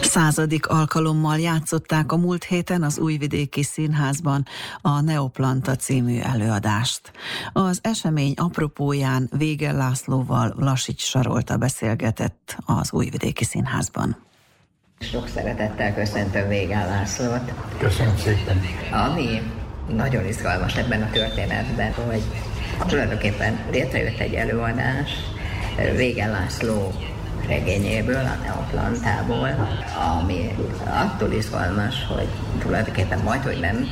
100. alkalommal játszották a múlt héten az Újvidéki Színházban a Neoplanta című előadást. Az esemény apropóján Végel Lászlóval Lasics Sarolta beszélgetett az Újvidéki Színházban. Sok szeretettel köszöntöm Végel Lászlót. Köszönöm szépen. Ami nagyon izgalmas ebben a történetben, hogy tulajdonképpen létrejött egy előadás Végel László regényéből, a Neoplantából, ami attól izgalmas, hogy tulajdonképpen majdhogy nem,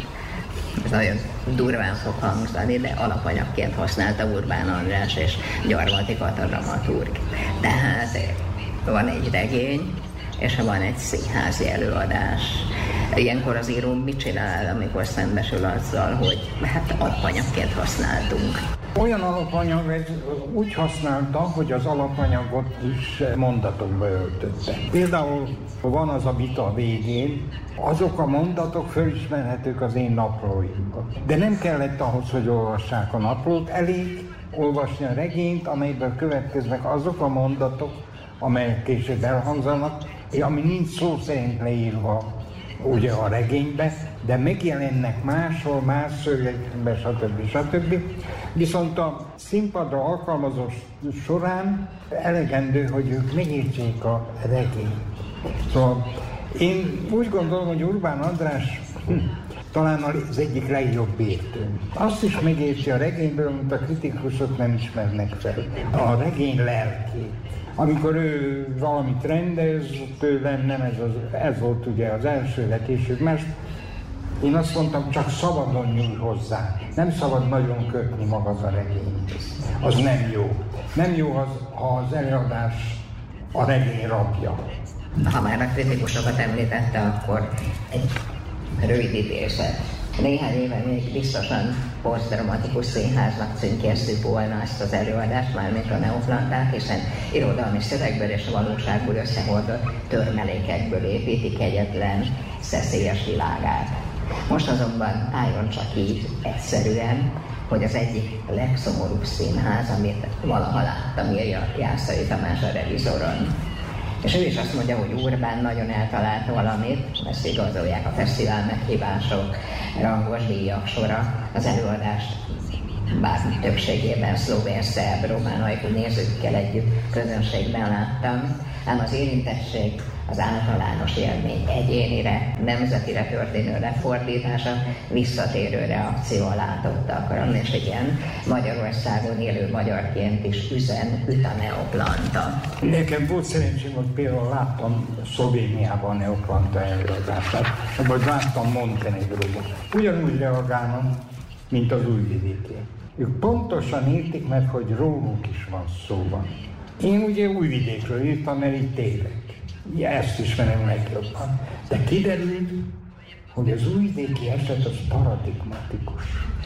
ez nagyon durván fog hangzani, de alapanyagként használta Urbán András és Gyarmati Kata dramaturg. Tehát van egy regény, és van egy színházi előadás. Ilyenkor az író mit csinál, amikor szembesül azzal, hogy hát alapanyagként használtunk? Olyan alapanyagot úgy használta, hogy az alapanyagot is mondatokba öltötte. Például van az a vita a végén, azok a mondatok fölismerhetők az én naplóimban. De nem kellett ahhoz, hogy olvassák a naplót, elég olvasni a regényt, amelyből következnek azok a mondatok, amelyek később elhangzanak, ami nincs szó szerint leírva ugye a regénybe, de megjelennek máshol, más szövegekben, stb. Viszont a színpadra alkalmazás során elegendő, hogy ők megértsék a regényt. Szóval én úgy gondolom, hogy Urbán András talán az egyik legjobb értő. Azt is megérti a regényből, amit a kritikusok nem ismernek fel. A regény lelkét. Amikor ő valamit rendez tőlem, nem ez volt ugye az első, de később más, én azt mondtam, csak szabadon nyúl hozzá. Nem szabad nagyon kötni magad a regényt. Az nem jó. Nem jó, ha az előadás a regény rabja. Ha már a kritikusokat említette, akkor egy rövid idézet. Néhány éve még biztosan posztdramatikus színháznak címkézzük volna ezt az előadást, mármint a Neoplantát, hiszen irodalmi szövegből és a valóságból összehordott törmelékekből építi kegyetlen, szeszélyes világát. Most azonban álljon csak így egyszerűen, hogy az egyik legszomorúbb színház, amit valaha láttam, írja Jászai Tamás a Revizoron. És ő is azt mondja, hogy Urbán nagyon eltalált valamit, ezt igazolják a fesztivál meghívások, rangos díjak sora, az előadást bár többségében szlovén, szerb, román ajkú nézőkkel együtt közönségben láttam, ám az érintettség, az általános élmény egyénire, nemzetire történő lefordítása, visszatérő reakció látott akarom, és igen, Magyarországon élő magyarként is üt a Neoplanta. Nekem volt szerencsém, hogy például láttam Szlovéniában a Neoplanta előadását, vagy láttam Montenegróban. Ugyanúgy reagálnak, mint az Újvidéki. Ők pontosan értik, mert hogy róluk is van szóban. Én ugye Újvidékről írtam, mert itt élek. Ezt ismerem legjobban. De kiderült, hogy az újvidéki eset az paradigmatikus.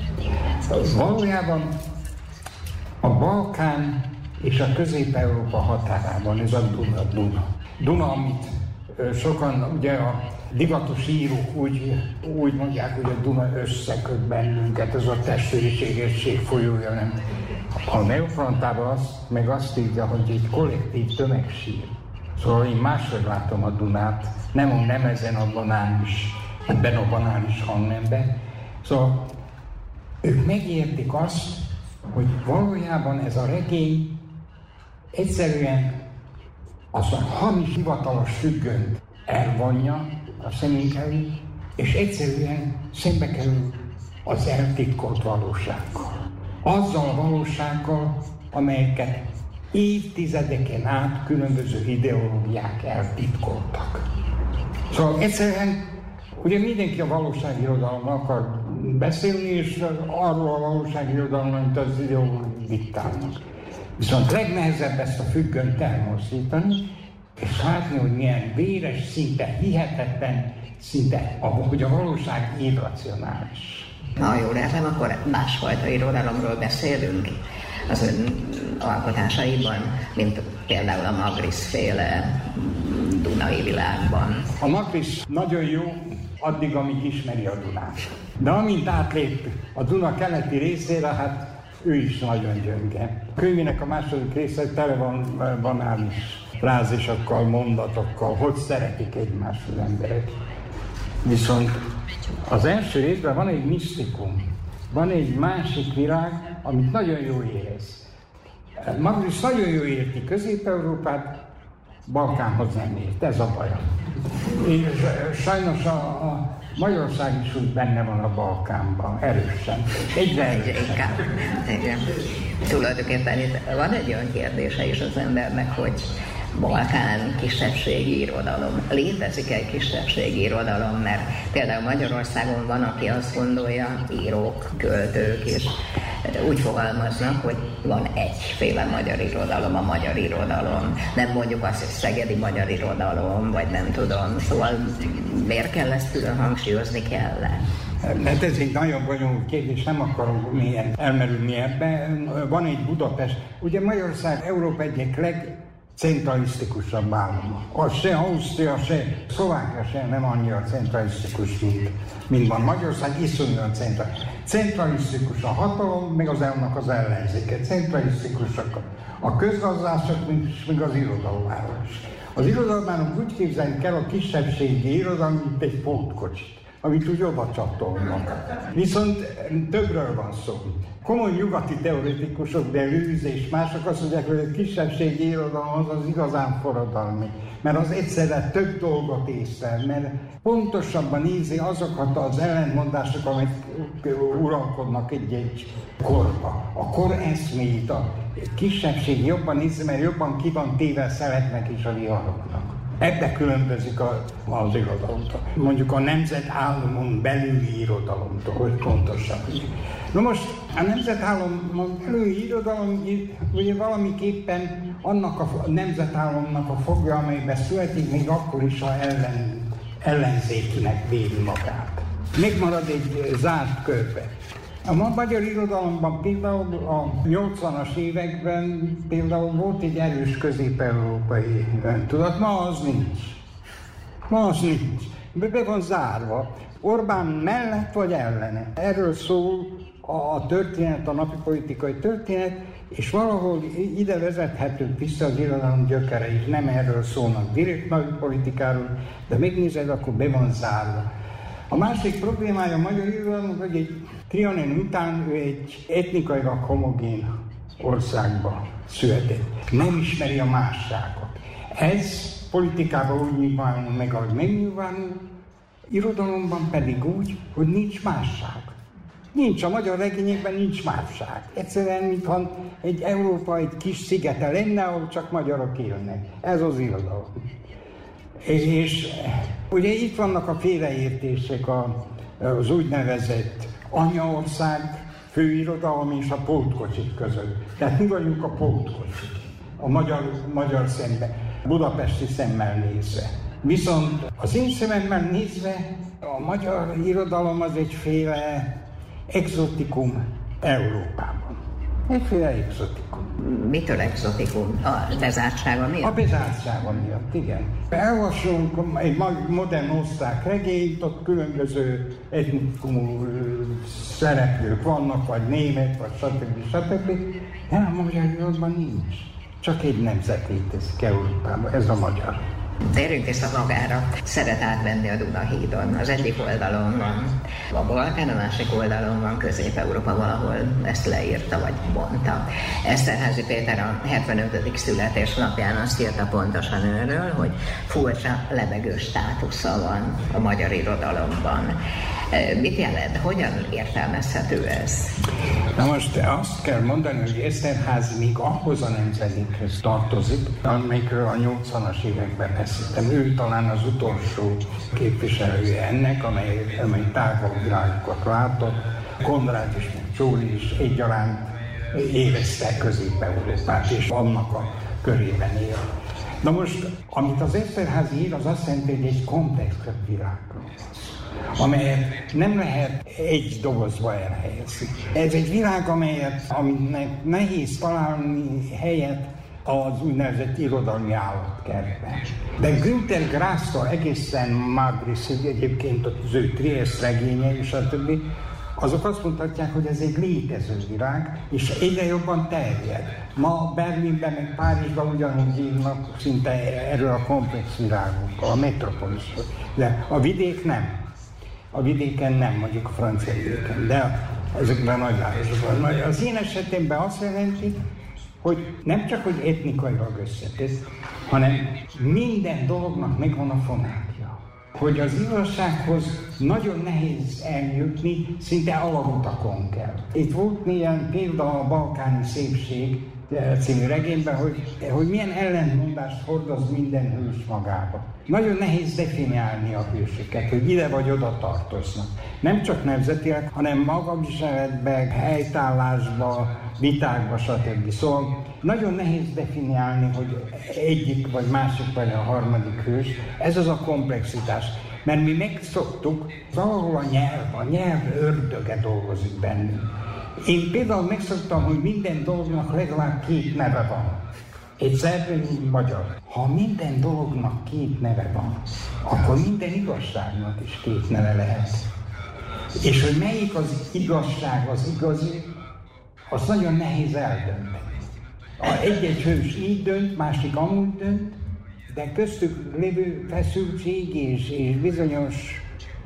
Valójában a Balkán és a Közép-Európa határában ez a Duna. Duna, amit sokan, ugye a divatos írók úgy mondják, hogy a Duna összeköt bennünket, ez a testvériségesség folyója, nem. A Neoplantában meg azt írja, hogy egy kollektív tömegsír. Szóval én máshogy látom a Dunát, nem ezen a ebben a banális hangnemben. Szóval ők megértik azt, hogy valójában ez a regény egyszerűen az a hamis hivatalos függönyt elvonja a szemünk elé, és egyszerűen szembe kerül az eltitkolt valósággal. Azzal a valósággal, amelyeket évtizedeken át különböző ideológiák eltitkoltak. Szóval egyszerűen, ugye mindenki a valóságirodalomról akar beszélni, és arról a valóságirodalomról, mint az ideológiák diktálnak. Viszont legnehezebb ezt a függönyt elmozdítani, és látni, hogy milyen véres, szinte hihetetlen, hogy a valóság irracionális. Ha jól értem, akkor másfajta irodalomról beszélünk az ön alkotásaiban, mint például a Magritte-féle Dunai világban. A Magritte nagyon jó addig, amíg ismeri a Dunát. De amint átlép a Duna keleti részére, hát ő is nagyon gyönge. A könyvének a második része tele van banális frázisokkal, mondatokkal, hogy szeretik egymást az emberek. Viszont az első részben van egy misztikum, van egy másik világ, amit nagyon jól érez. Magrisz nagyon jól érti Közép-Európát, Balkánhoz nem ért, ez a baj. És sajnos a Magyarország is úgy benne van a Balkánban, erősen. Egyre erősen. Igen. Tulajdonképpen itt van egy olyan kérdése is az embernek, hogy Balkán kisebbségi irodalom. Létezik egy kisebbségi irodalom, mert például Magyarországon van, aki azt gondolja, írók, költők is úgy fogalmaznak, hogy van egyféle magyar irodalom, a magyar irodalom. Nem mondjuk azt, hogy szegedi magyar irodalom, vagy nem tudom. Szóval miért kell ezt külön hangsúlyozni kell-e? Mert ez egy nagyon bonyolult kérdés, nem akarok mélyen elmerülni ebbe. Van egy Budapest. Ugye Magyarország Európa egyik legcentralisztikusabb állama. Az se Ausztria, se Szlovákia se nem annyira centralisztikus, mint van Magyarország, iszonyúan centralisztikus a hatalom, meg annak az ellenzéke. Centralisztikusak a közgazdások, meg az irodalmáról is. Az irodalmának úgy képzeljük el a kisebbségi irodalmat, mint egy pótkocsit, amit úgy oda csatolnak. Viszont többről van szó. Komoly nyugati teoretikusok, de Lewis és mások azt mondják, hogy a kisebbségi irodalom az igazán forradalmi. Mert az egyszerre több dolgot észlel, mert pontosabban nézi azokat az ellentmondásokat, amik uralkodnak egy korba. A kor eszméit, a kisebbség jobban nézi, mert jobban ki van téve szeletnek és a viharoknak. Ebbe különbözik az irodalomtól. Mondjuk a nemzetállamon belüli irodalomtól, hogy pontosan. Na most a nemzetállamon belüli irodalom ugye valamiképpen annak a nemzetállamnak a fogja, amelyben születik, még akkor is, ha ellenzékinek véli magát. Még marad egy zárt körbe. A magyar irodalomban például a 80-as években például volt egy erős közép-európai öntudat, ma az nincs. Ma az nincs. Be van zárva. Orbán mellett vagy ellene. Erről szól a történet, a napi politikai történet, és valahol ide vezethetünk vissza az irodalom gyökerei. Nem erről szólnak direkt napi politikáról, de megnézed, akkor be van zárva. A másik problémája a magyar irodalomnak, hogy egy Trianon után ő egy etnikailag homogén országba született. Nem ismeri a másságot. Ez politikában úgy nyilvánul meg, ahogy megnyilvánul, irodalomban pedig úgy, hogy nincs másság. Nincs, a magyar regényekben nincs másság. Egyszerűen, mintha egy Európa egy kis szigete lenne, ahol csak magyarok élnek. Ez az irodalom. És ugye itt vannak a félreértések az úgynevezett anyaország, főirodalom és a pótkocsik között. Tehát mi vagyunk a pótkocsik, a magyar szemben, budapesti szemmel nézve. Viszont az én szememmel nézve a magyar irodalom az egyféle exotikum Európában. Egyféle exotikum. Mitől exotikum? A bezártsága miatt? A bezártsága miatt, igen. Elolvasunk egy modern osztrák regényt, ott különböző etnikumú szereplők vannak, vagy német, vagy stb. De a magyar irodalomban nincs. Csak egy nemzet létezik Európában, ez a magyar. Térjünk vissza magára. Szeret átvenni a Dunahídon. Az egyik oldalon van a Balkán, a másik oldalon van Közép-Európa, valahol ezt leírta vagy mondta. Esterházy Péter a 75. születésnapján azt írta pontosan őről, hogy furcsa lebegő státusza van a magyar irodalomban. Mit jelent? Hogyan értelmezhető ez? Na most azt kell mondani, hogy Esterházy még ahhoz a nemzedékhez tartozik, amelyikről a 80-as években beszéltem. Ő talán az utolsó képviselője ennek, amely tágabb világokat látott. Konrád és Csóri is egyaránt érezte Közép-Európát, és annak a körében él. Na most, amit az Esterházy ír, az azt jelenti, hogy egy komplexebb világról, amelyet nem lehet egy dobozba elhelyezni. Ez egy világ, aminek nehéz találni helyet az úgynevezett irodalmi állatkertben. De Günter Grass-tól egészen Magrisszig, egyébként az ő Trieste regényei, stb. azok azt mondhatják, hogy ez egy létező világ, és egyre jobban terjed. Ma Berlinben, meg Párizsban ugyanúgy írnak szinte erről a komplex világokról, a metropolisról. De a vidék nem. A vidéken nem, mondjuk a francia vidéken, de ezekben a nagyvárosokban. Az én esetemben azt jelenti, hogy nem csak, hogy etnikailag összetett, hanem minden dolognak megvan a fonátja. Hogy az igazsághoz nagyon nehéz eljutni, szinte alagutakon kell. Itt volt néhány példa a Balkáni szépség című regényben, hogy milyen ellentmondást hordoz minden hős magába. Nagyon nehéz definiálni a hősöket, hogy ide vagy oda tartoznak. Nem csak nemzetileg, hanem magaviseletben, helytállásba, vitákba, stb. Szóval nagyon nehéz definiálni, hogy egyik vagy másik vagy a harmadik hős. Ez az a komplexitás. Mert mi megszoktuk, valahol a nyelv ördöge dolgozik bennünk. Én például megszoktam, hogy minden dolognak legalább 2 neve van. Egy szerb, egy magyar. Ha minden dolognak 2 neve van, akkor minden igazságnak is 2 neve lehet. És hogy melyik az igazság, az igazi, az nagyon nehéz eldönteni. Egy-egy hős így dönt, másik amúgy dönt, de köztük lévő feszültség és bizonyos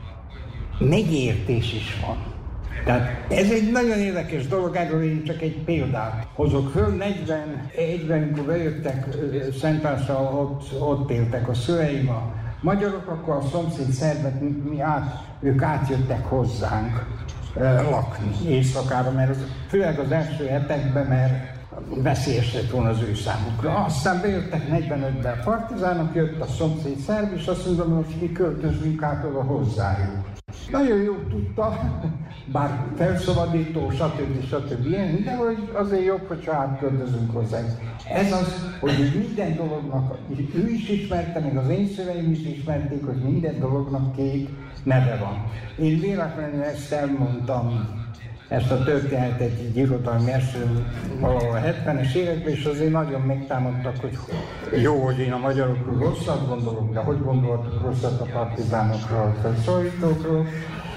megértés is van. Tehát ez egy nagyon érdekes dolog, erről én csak egy példát hozok föl. 41-ben, amikor bejöttek Szentvászra, ott éltek a szüleim, a magyarok, akkor a szomszéd szerbek, ők átjöttek hozzánk lakni éjszakára, mert főleg az első hetekben, mert veszélyes lett volna az ő számukra. Aztán bejöttek 45-ben a partizánok, jött a szomszéd szerb, és azt mondom, hogy mi költözünk át oda hozzájuk. Nagyon jól tudta, bár felszabadító, stb. Ilyen, de hogy azért jobb, hogyha átköltözünk hozzá. Ez az, hogy minden dolognak, ő is ismerte, meg az én szüleim is ismerték, hogy minden dolognak 2 neve van. Én véletlenül ezt elmondtam, ezt a történetet egy irodalmi eső valahol a 70-es években, és azért nagyon megtámadtak, hogy jó, hogy én a magyarokról rosszat gondolok, de hogy gondolok rosszat a partizánokról, a felszólítókról.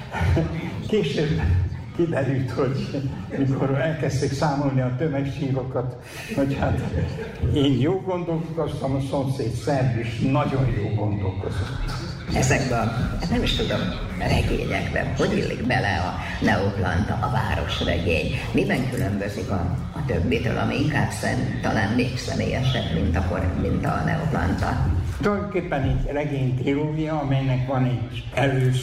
Később kiderült, hogy mikor elkezdték számolni a tömegsírokat, hogy hát én jó gondolkoztam, a szomszéd szerb is nagyon jó gondolkozott. Ezekben, nem is tudom, regényekben, hogy illik bele a Neoplanta, a városregény? Miben különbözik a többitől, ami inkább talán még személyesebb, mint a Neoplanta? Tulajdonképpen egy regény trilógia, amelynek van egy előszó,